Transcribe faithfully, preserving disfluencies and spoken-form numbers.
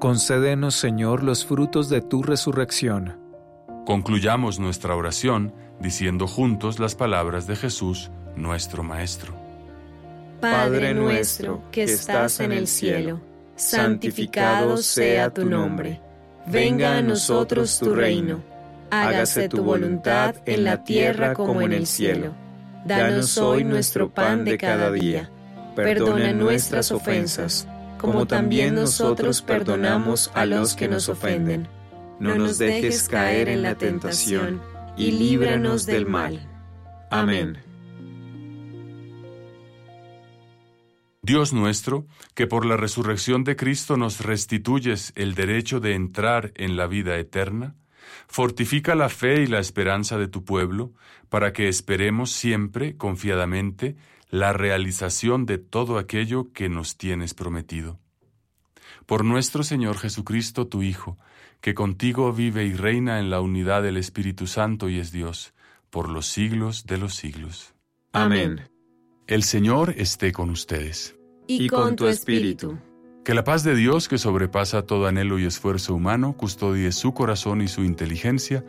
Concédenos, Señor, los frutos de tu resurrección. Concluyamos nuestra oración diciendo juntos las palabras de Jesús, nuestro Maestro. Padre nuestro que estás en el cielo, santificado sea tu nombre. Venga a nosotros tu reino. Hágase tu voluntad en la tierra como en el cielo. Danos hoy nuestro pan de cada día. Perdona nuestras ofensas, como también nosotros perdonamos a los que nos ofenden. No nos dejes caer en la tentación, y líbranos del mal. Amén. Dios nuestro, que por la resurrección de Cristo nos restituyes el derecho de entrar en la vida eterna, fortifica la fe y la esperanza de tu pueblo, para que esperemos siempre, confiadamente, la realización de todo aquello que nos tienes prometido. Por nuestro Señor Jesucristo, tu Hijo, que contigo vive y reina en la unidad del Espíritu Santo y es Dios, por los siglos de los siglos. Amén. El Señor esté con ustedes. Y con tu espíritu. Que la paz de Dios, que sobrepasa todo anhelo y esfuerzo humano, custodie su corazón y su inteligencia